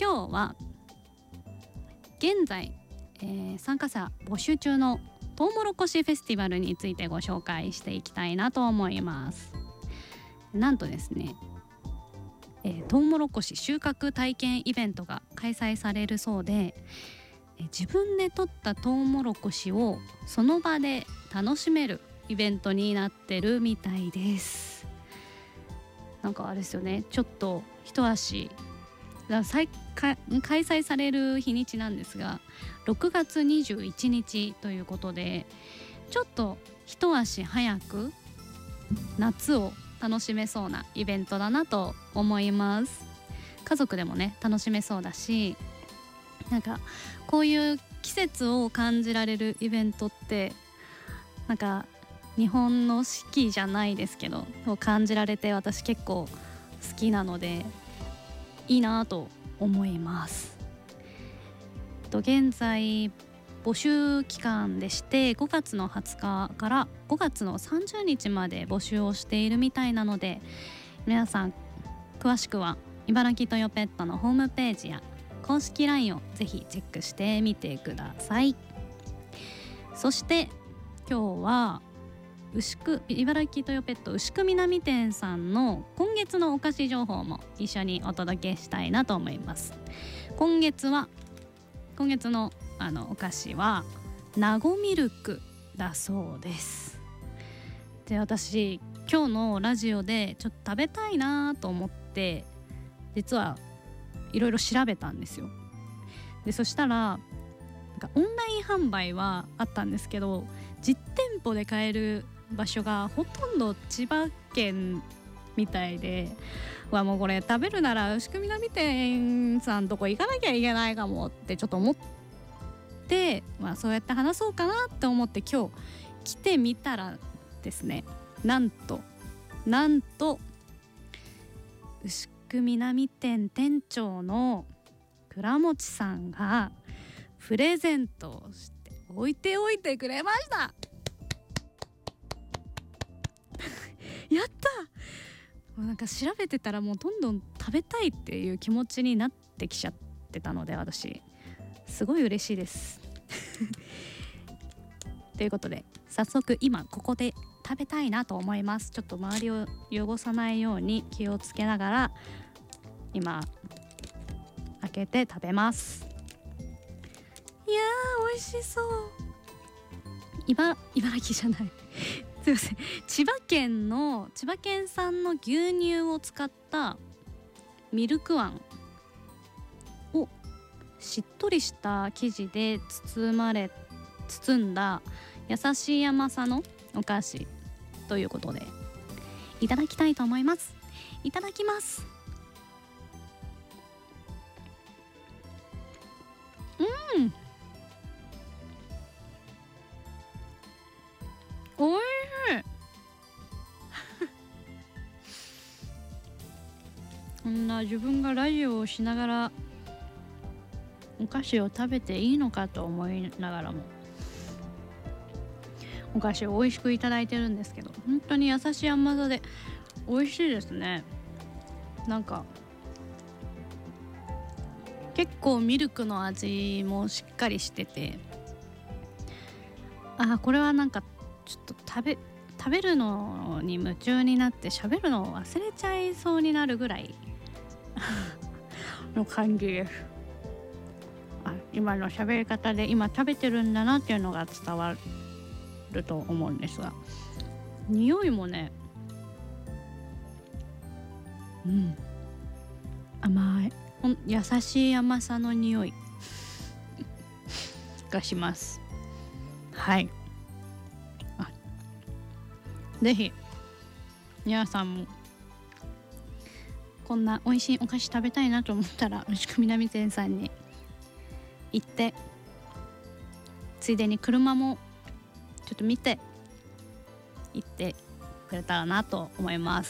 今日は現在、参加者募集中のトウモロコシフェスティバルについてご紹介していきたいなと思います。なんとですね、トウモロコシ収穫体験イベントが開催されるそうで、自分で採ったトウモロコシをその場で楽しめるイベントになってるみたいです。なんかあれですよね、ちょっと一足開催される日にちなんですが6月21日ということで、ちょっと一足早く夏を楽しめそうなイベントだなと思います。家族でもね楽しめそうだし、なんかこういう季節を感じられるイベントってなんか日本の四季じゃないですけどを感じられて、私結構好きなのでいいなと思います。現在募集期間でして、5月の20日から5月の30日まで募集をしているみたいなので、皆さん詳しくは茨城トヨペットのホームページや公式 LINE をぜひチェックしてみてください。そして今日は茨城トヨペット牛久南店さんの今月のお菓子情報も一緒にお届けしたいなと思います。今月のお菓子はナゴミルクだそうです。で、私今日のラジオでちょっと食べたいなと思って実はいろいろ調べたんですよ。でそしたらなんかオンライン販売はあったんですけど、実店舗で買える場所がほとんど千葉県みたいで、もうこれ食べるなら牛久南店さんとこ行かなきゃいけないかもってちょっと思って、そうやって話そうかなって思って今日来てみたらですね、なんと牛久南店店長の倉持さんがプレゼントをして置いておいてくれました。やった。なんか調べてたらもうどんどん食べたいっていう気持ちになってきちゃってたので、私すごい嬉しいですということで早速今ここで食べたいなと思います。ちょっと周りを汚さないように気をつけながら今開けて食べます。いやー美味しそう。茨城じゃないすいません、千葉県産の牛乳を使ったミルクあんをしっとりした生地で包んだ優しい甘さのお菓子ということでいただきたいと思います。いただきます。おいしいこんな自分がラジオをしながらお菓子を食べていいのかと思いながらもお菓子を美味しくいただいてるんですけど、本当に優しい甘さで美味しいですね。なんか結構ミルクの味もしっかりしてて、これはなんかちょっと食べるのに夢中になって喋るのを忘れちゃいそうになるぐらいの感じです。今の喋り方で今食べてるんだなっていうのが伝わると思うんですが、匂いもね、甘い優しい甘さの匂いがします。はい、ぜひ皆さんもこんな美味しいお菓子食べたいなと思ったら牛久南店さんに行って、ついでに車もちょっと見て行ってくれたらなと思います。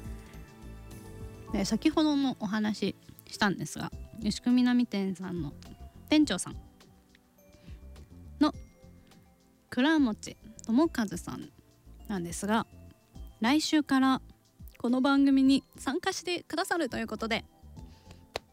で、先ほどもお話ししたんですが、牛久南店さんの店長さんの倉持智和さんなんですが、来週からこの番組に参加してくださるということで、